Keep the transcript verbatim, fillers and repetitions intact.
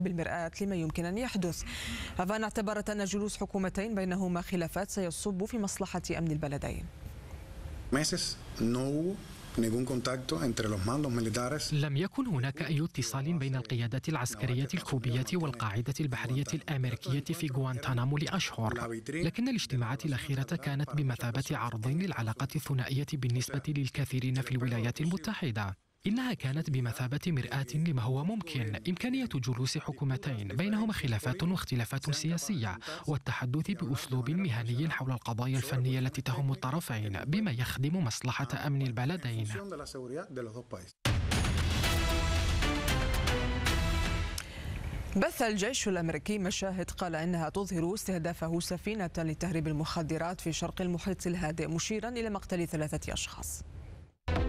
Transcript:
بالمرآة لما يمكن أن يحدث. هافانا اعتبرت أن جلوس حكومتين بينهما خلافات سيصب في مصلحة أمن البلدين. لم يكن هناك أي اتصال بين القيادة العسكرية الكوبية والقاعدة البحرية الأمريكية في غوانتانامو لأشهر، لكن الاجتماعات الأخيرة كانت بمثابة عرض للعلاقة الثنائية بالنسبة للكثيرين في الولايات المتحدة. إنها كانت بمثابة مرآة لما هو ممكن، إمكانية جلوس حكومتين بينهما خلافات واختلافات سياسية والتحدث بأسلوب مهني حول القضايا الفنية التي تهم الطرفين بما يخدم مصلحة أمن البلدين. بث الجيش الأمريكي مشاهد قال إنها تظهر استهدافه سفينة لتهريب المخدرات في شرق المحيط الهادئ، مشيرا إلى مقتل ثلاثة أشخاص.